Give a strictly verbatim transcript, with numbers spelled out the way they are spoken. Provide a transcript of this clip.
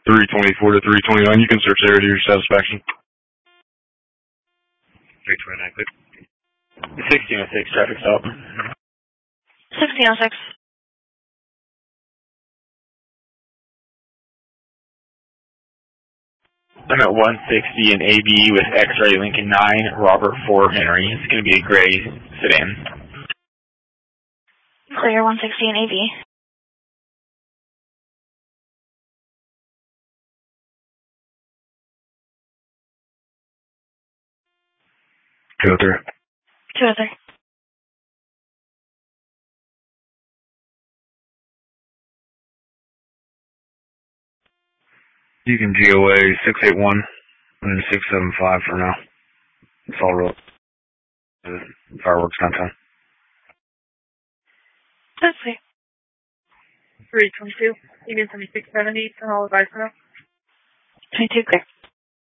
three twenty-four to three twenty-nine. You can search there to your satisfaction. three twenty-nine, good. sixteen oh six, traffic stop. sixteen oh six. I'm at one sixty in A B with X-Ray Lincoln nine, Robert four Henry. It's going to be a gray sedan. Clear one sixty in A B. two oh three. two oh three. You can G O A six eight one and six seven five for now. It's all real. Fireworks downtown. That's clear. three twenty-two, Union seventy-six seventy, turn all advice now. twenty-two clear.